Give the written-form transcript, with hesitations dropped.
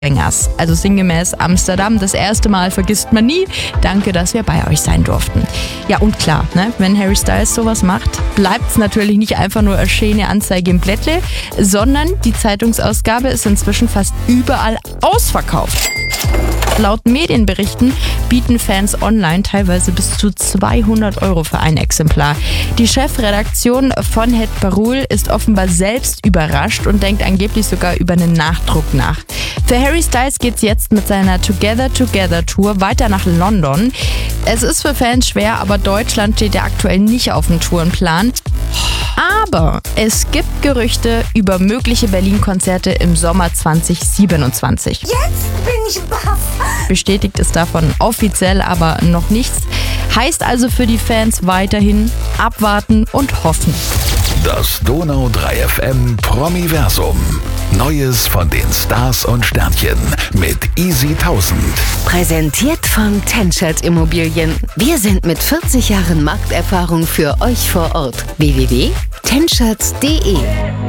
Also sinngemäß Amsterdam, das erste Mal vergisst man nie. Danke, dass wir bei euch sein durften. Ja, und klar, ne, wenn Harry Styles sowas macht, bleibt es natürlich nicht einfach nur eine schöne Anzeige im Blättle, sondern die Zeitungsausgabe ist inzwischen fast überall ausverkauft. Laut Medienberichten bieten Fans online teilweise bis zu 200 € für ein Exemplar. Die Chefredaktion von Het Parool ist offenbar selbst überrascht und denkt angeblich sogar über einen Nachdruck nach. Für Harry Styles geht's jetzt mit seiner Together Together Tour weiter nach London. Es ist für Fans schwer, aber Deutschland steht ja aktuell nicht auf dem Tourenplan. Aber es gibt Gerüchte über mögliche Berlin-Konzerte im Sommer 2027. Jetzt bin ich baff. Bestätigt ist davon offiziell aber noch nichts. Heißt also für die Fans weiterhin abwarten und hoffen. Das Donau 3 FM Promiversum. Neues von den Stars und Sternchen mit Easy 1000. Präsentiert von Tenschert Immobilien. Wir sind mit 40 Jahren Markterfahrung für euch vor Ort. www.tenschert.de